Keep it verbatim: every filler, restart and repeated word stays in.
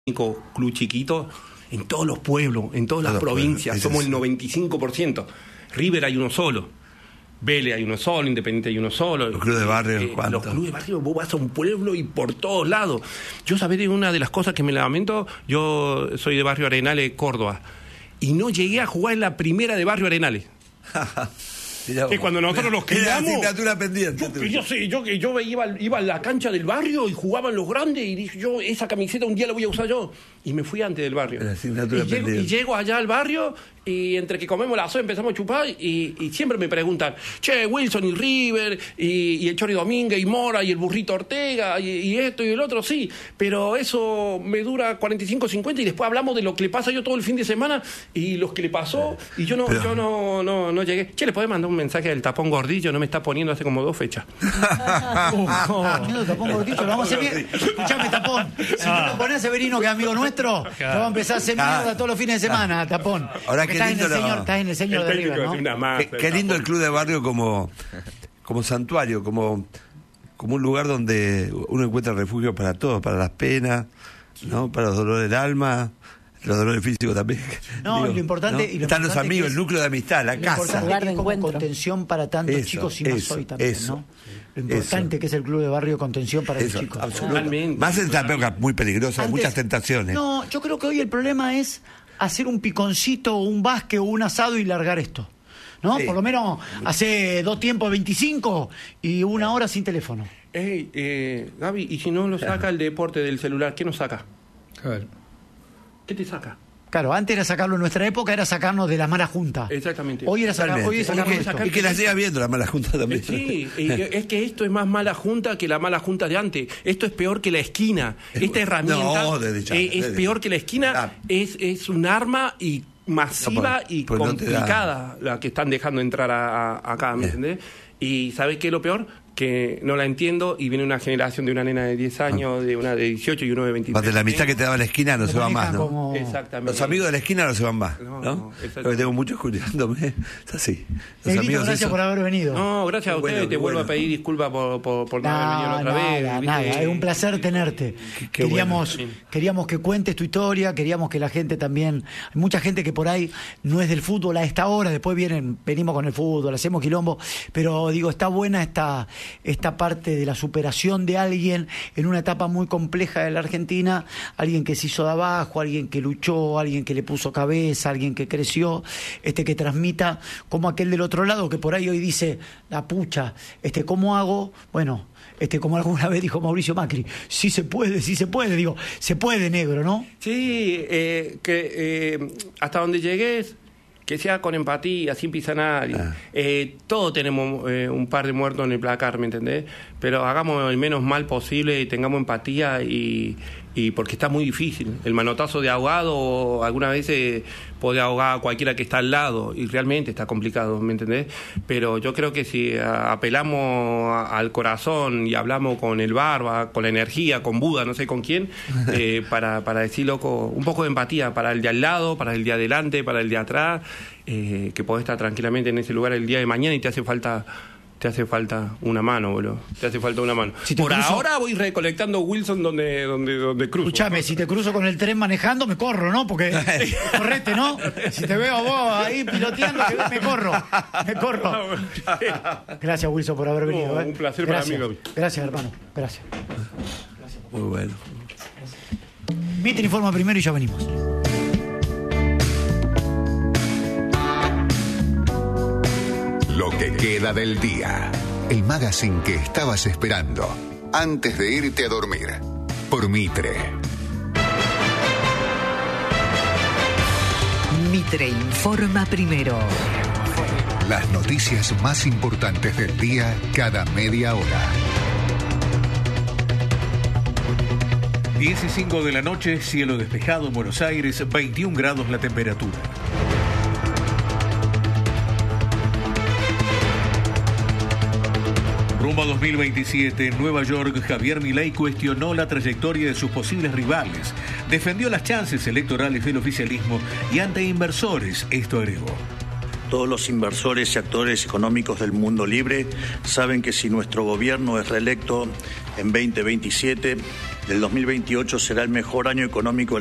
único club chiquito en todos los pueblos, en todas las provincias, somos el noventa y cinco por ciento. River hay uno solo, Vélez hay uno solo, Independiente hay uno solo. Los clubes de barrio, eh, Los clubes de barrio, vos vas a un pueblo y por todos lados. Yo sabés de una de las cosas que me lamento, yo soy de Barrio Arenales, Córdoba, y no llegué a jugar en la primera de Barrio Arenales. Que cuando nosotros los criamos, asignatura pendiente. Yo, yo sé, yo que yo iba, iba a la cancha del barrio y jugaban los grandes y dije yo, esa camiseta un día la voy a usar yo. Y me fui antes del barrio. Y llego, y llego allá al barrio y entre que comemos la sopa empezamos a chupar y, y siempre me preguntan, che, Wilson y River y, y el Chori Domínguez y Mora y el Burrito Ortega y, y esto y el otro, sí, pero eso me dura cuarenta y cinco, cincuenta y después hablamos de lo que le pasa yo todo el fin de semana y los que le pasó y yo no, pero... yo no, no, no llegué. Che, ¿le podés mandar un mensaje del Tapón Gordillo? No me está poniendo hace como dos fechas. uh, no. Tapón Gordillo, lo vamos a hacer bien. Escuchame, Tapón, si no lo ponés a Severino, que es amigo nuestro, lo va a empezar a hacer mierda todos los fines de semana, Tapón. Ahora que estás, en el lo... señor, estás en el señor el de River, ¿no? Más, qué, qué lindo el club de barrio como, como santuario, como, como un lugar donde uno encuentra refugio para todo, para las penas, ¿no? Para los dolores del alma, los dolores físicos también. No, Digo, y lo importante... ¿no? Y lo Están importante los amigos, el núcleo de amistad, la casa. Lugar de encuentro. Contención para tantos eso, chicos y más eso, hoy también, eso, ¿no? Lo importante eso. Que es el club de barrio, contención para eso, los chicos. Absolutamente. Más en esta época muy peligrosa, Antes, muchas tentaciones. No, yo creo que hoy el problema es hacer un piconcito o un basque o un asado y largar esto, ¿no? Sí. Por lo menos hace dos tiempos veinticinco y una hora sin teléfono. Ey, eh, Gaby, ¿y si no lo saca el deporte del celular, qué nos saca? A ver. ¿Qué te saca? Claro, antes era sacarlo, en nuestra época era sacarnos de la mala junta. Exactamente. Hoy era sacar, hoy es sacarnos y que, y que la siga viendo la mala junta también. Sí, es que esto es más mala junta que la mala junta de antes. Esto es peor que la esquina. Esta herramienta no, desde ya, es, es desde peor que la esquina. Ah. Es, es un arma y masiva no, pues, y pues complicada no la que están dejando entrar a, a, acá, ¿me entendés? Y ¿sabes qué es lo peor? Que no la entiendo y viene una generación de una nena de diez años, de una de dieciocho y uno de veintitrés. De la amistad que te daba la esquina no se va más, ¿no? Como... Exactamente. Los amigos de la esquina no se van más, ¿no? no, no Porque tengo muchos escuchándome. Es así. Los Negrito, amigos gracias eso... por haber venido. No, gracias a ustedes. Bueno, te bueno. vuelvo a pedir disculpas por, por, por no, no haber venido otra nada, vez. Nada, ¿viste? es un placer tenerte. Qué, qué queríamos, bueno. queríamos que cuentes tu historia, queríamos que la gente también... Hay mucha gente que por ahí no es del fútbol a esta hora, después vienen, venimos con el fútbol, hacemos quilombo, pero digo, está buena esta, esta parte de la superación de alguien en una etapa muy compleja de la Argentina, alguien que se hizo de abajo, alguien que luchó, alguien que le puso cabeza, alguien que creció, este que transmita como aquel del otro lado que por ahí hoy dice, la pucha, este ¿cómo hago? Bueno, este como alguna vez dijo Mauricio Macri, sí se puede, sí se puede, digo, se puede, negro, ¿no? Sí, eh, que eh, hasta donde llegues, que sea con empatía, sin pisar a nadie. Ah. Eh, todos tenemos eh, un par de muertos en el placar, ¿me entendés? Pero hagamos el menos mal posible y tengamos empatía y, y porque está muy difícil. El manotazo de ahogado algunas veces puede ahogar a cualquiera que está al lado y realmente está complicado, ¿me entendés? Pero yo creo que si apelamos a, al corazón y hablamos con el barba, con la energía, con Buda, no sé con quién, eh, para, para decir, loco, un poco de empatía para el de al lado, para el de adelante, para el de atrás, eh, que podés estar tranquilamente en ese lugar el día de mañana y te hace falta... Te hace falta una mano, boludo. Te hace falta una mano. Si Por cruzo... ahora voy recolectando Wilson donde, donde, donde cruzo. Escuchame, si te cruzo con el tren manejando, me corro, ¿no? Porque correte, ¿no? Si te veo a vos ahí piloteando, me corro. Me corro. Gracias, Wilson, por haber venido. Oh, ¿eh? Un placer Gracias. para mí. Gracias, hermano. Gracias. Gracias. Muy bueno. Mitre informa primero y ya venimos. Lo que queda del día. El magazine que estabas esperando antes de irte a dormir. Por Mitre. Mitre informa primero. Las noticias más importantes del día cada media hora. diez y cinco de la noche, cielo despejado en Buenos Aires, veintiún grados la temperatura. Rumbo a dos mil veintisiete, en Nueva York, Javier Milei cuestionó la trayectoria de sus posibles rivales, defendió las chances electorales del oficialismo y ante inversores, esto agregó. Todos los inversores y actores económicos del mundo libre saben que si nuestro gobierno es reelecto en veinte veintisiete, del dos mil veintiocho será el mejor año económico